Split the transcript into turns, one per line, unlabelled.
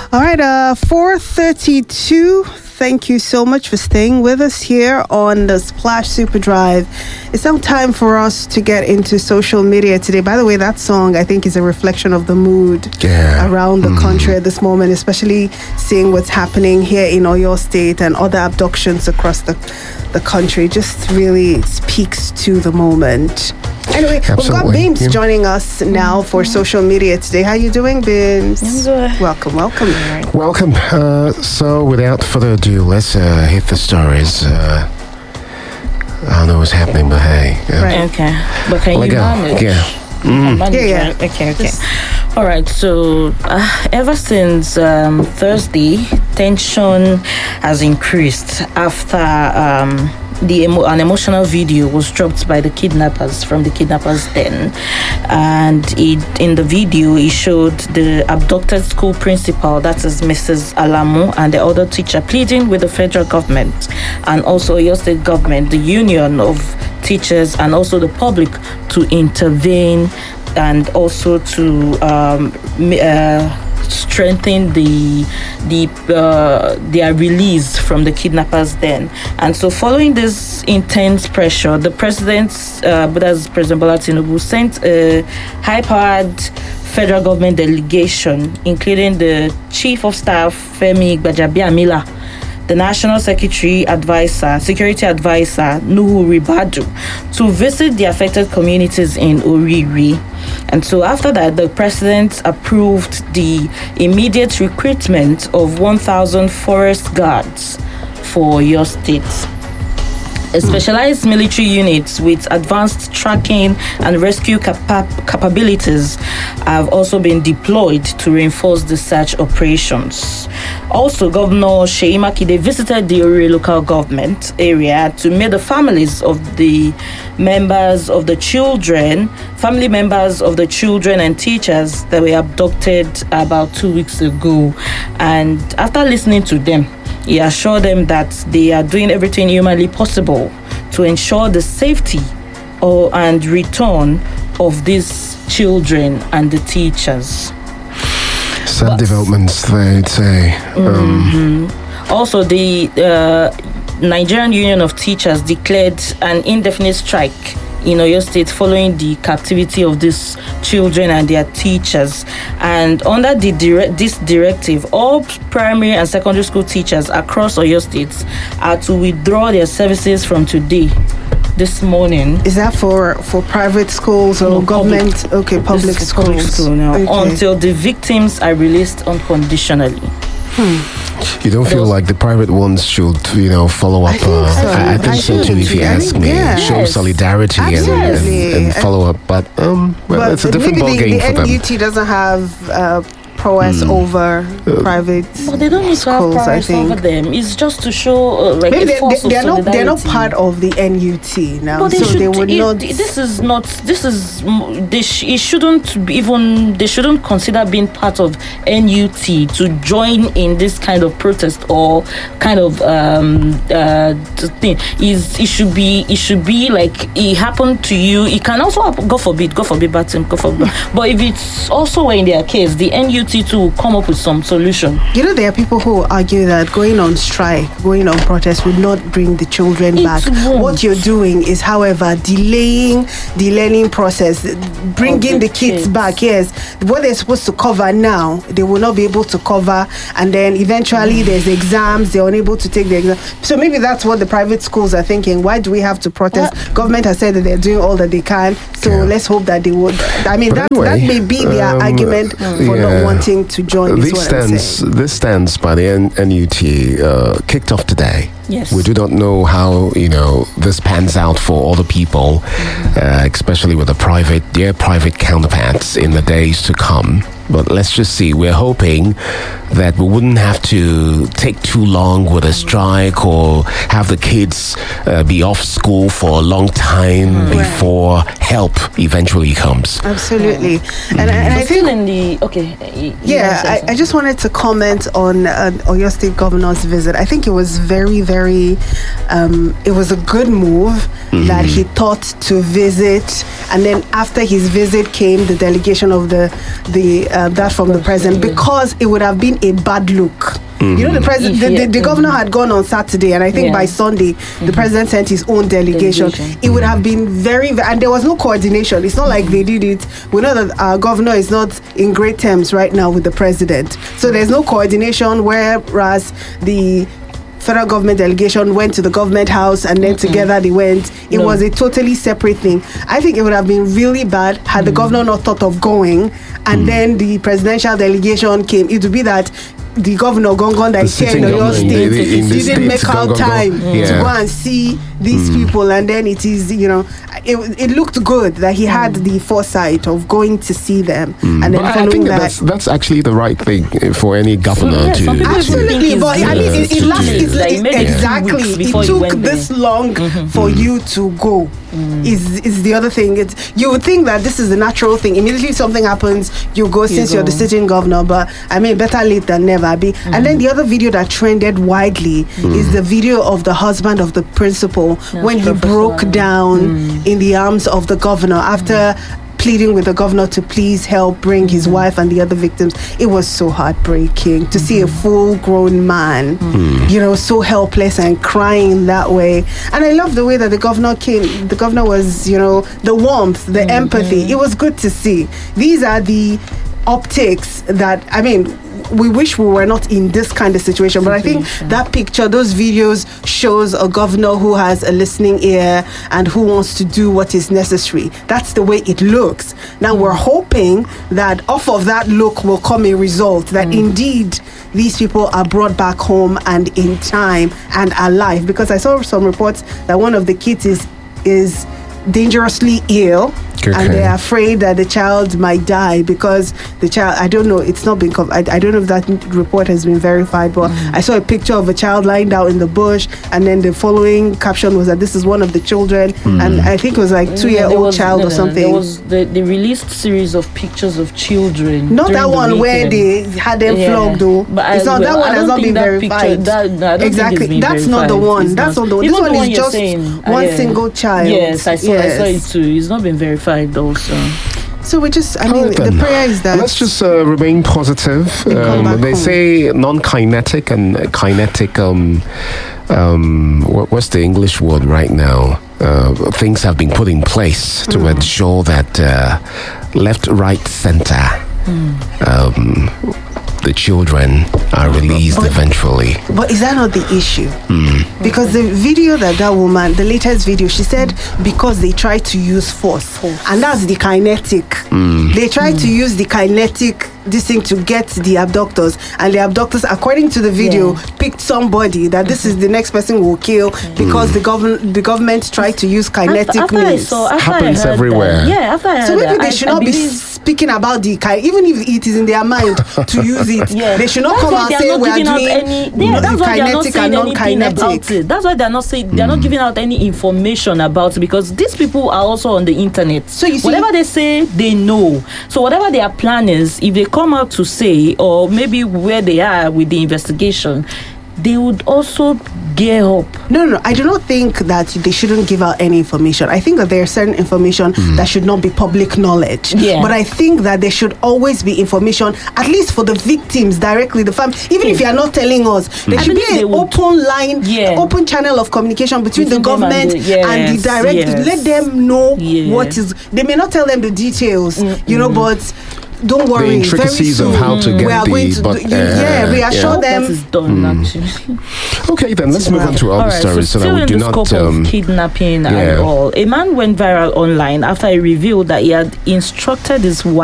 All right, 4:32. Thank you so much for staying with us here on the Splash Super Drive. It's now time for us to get into social media today. By the way, that song, I think, is a reflection of the mood around the country at this moment, especially seeing what's happening here in Oyo State and other abductions across the country. Just really speaks to the moment. Anyway, Absolutely. We've got Beams joining us now for social media today. How you doing, Beams? Welcome.
Welcome. So without further ado, let's hit the stories. I don't know what's happening, but hey.
Right. Okay. But can you manage?
Yeah.
Yeah. Okay. All right. So ever since Thursday, tension has increased after an emotional video was dropped by the kidnappers from the kidnappers' den, and in the video it showed the abducted school principal, that is Mrs. Alamu, and the other teacher pleading with the federal government and also your state government, the union of teachers, and also the public to intervene and also to strengthen their release from the kidnappers den. And so following this intense pressure, the President Bola Tinubu sent a high-powered federal government delegation, including the Chief of Staff Femi Gbajabiamila, the National Security Advisor Nuhu Ribadu, to visit the affected communities in Oriri. And so after that, the president approved the immediate recruitment of 1,000 forest guards for your state. A specialized military unit with advanced tracking and rescue capabilities have also been deployed to reinforce the search operations. Also, Governor Seyi Makinde visited the Oriri local government area to meet the families of the family members of the children and teachers that were abducted about 2 weeks ago. And after listening to them, he assured them that they are doing everything humanly possible to ensure the safety and return of these children and the teachers.
Sad developments, they'd say.
Also, the Nigerian Union of Teachers declared an indefinite strike in Oyo State following the captivity of these children and their teachers. And under this directive, all primary and secondary school teachers across Oyo State are to withdraw their services from today, this morning.
Is that for private schools or government? Public, public schools.
Public school now, until the victims are released unconditionally.
You don't feel like the private ones should, follow up? I think so too, if you ask me. Show solidarity and follow up. But it's a different ballgame for them.
The NUT doesn't have prowess over private
but they don't need to have prowess over them. It's just to show
maybe they're not part of the NUT now,
but
so they would not.
It shouldn't even. They shouldn't consider being part of NUT to join in this kind of protest or kind of thing. It should be like it happened to you. It can also happen, God forbid, Batim, God forbid. But if it's also in their case, the NUT to come up with some solution.
There are people who argue that going on strike, going on protest would not bring the children back. What you're doing is, however, delaying the learning process, bringing the kids back. Yes, what they're supposed to cover now, they will not be able to cover, and then eventually there's exams, they're unable to take the exam. So maybe that's what the private schools are thinking. Why do we have to protest? Government has said that they're doing all that they can, so let's hope that they would. I mean, that may be their argument for not wanting to join.
This stands by the NUT kicked off today.
Yes.
We do not know how this pans out for other people, especially with their private counterparts in the days to come. But let's just see. We're hoping that we wouldn't have to take too long with a strike or have the kids be off school for a long time before help eventually comes.
Absolutely. And I think
in the
I just wanted to comment on Oyo State Governor's visit. I think it was very, very it was a good move that he thought to visit, and then after his visit came the delegation of the that from the president, because it would have been a bad look. You know, the president, the governor had gone on Saturday, and I think by Sunday, the president sent his own delegation. It would have been and there was no coordination. It's not like they did it. We know that our governor is not in great terms right now with the president. So there's no coordination, whereas the federal government delegation went to the government house and then together they went. It was a totally separate thing. I think it would have been really bad had the governor not thought of going, and then the presidential delegation came. It would be that the governor Gongon that is here in your state didn't make out time to go and see these people, and then it is, you know, it looked good that he had the foresight of going to see them and then following that.
That's actually the right thing for any governor to.
Absolutely, but I mean, it took this long for you to go. Is the other thing. You would think that this is the natural thing. Immediately something happens, you go since you're the sitting governor. But I mean, better late than never. And then the other video that trended widely is the video of the husband of the principal when he broke down in the arms of the governor after pleading with the governor to please help bring his wife and the other victims. It was so heartbreaking to see a full-grown man, you know, so helpless and crying that way. And I love the way that the governor came. The governor was, you know, the warmth, the empathy. It was good to see. These are the optics that, I mean, we wish we were not in this kind of situation, but I think that picture, those videos, shows a governor who has a listening ear and who wants to do what is necessary. That's the way it looks. Now we're hoping that off of that look will come a result, that indeed these people are brought back home and in time and alive, because I saw some reports that one of the kids is dangerously ill. And they're afraid that the child might die because the child, I don't know, it's not been, I don't know if that report has been verified, but I saw a picture of a child lying down in the bush, and then the following caption was that this is one of the children, and I think it was like 2-year-old child or something.
There was the released series of pictures of children.
Not that one where they had them flogged though. But it's not, that one has not been verified. Exactly, that's not the one. That's not the one. This one is just one single child.
Yes, I saw it too. It's not been verified. Also,
so we just, I mean, the prayer is that
let's just remain positive. They say non-kinetic and kinetic. What's the English word right now? Things have been put in place to ensure that left, right, center. The children are released eventually.
But is that not the issue? Because the video that woman, the latest video, she said because they tried to use force. And that's the kinetic. They tried to use the kinetic this thing to get the abductors, and the abductors, according to the video, picked somebody that this is the next person we'll kill because the government tried to use kinetic means.
Happens everywhere.
After I heard
so maybe they should not be speaking about the even if it is in their mind to use it. They should not come and say we are doing kinetic and non-kinetic.
That's why they're not saying, they're not giving out any information about it, because these people are also on the internet. So you see, whatever they say, they know. So whatever their plan is, if they come out to say, or maybe where they are with the investigation, they would also gear up.
No, I do not think that they shouldn't give out any information. I think that there is certain information that should not be public knowledge. But I think that there should always be information, at least for the victims directly, the family. Even if you are not telling us, there should be an open line, open channel of communication between the government and the direct. Let them know what is. They may not tell them the details, you know, but don't worry.
The intricacies
very soon,
of how to get
we are going to reassure them.
That is done, actually.
Okay, then let's move on to other stories so that we do not.
Scope of kidnapping and all. A man went viral online after he revealed that he had instructed his wife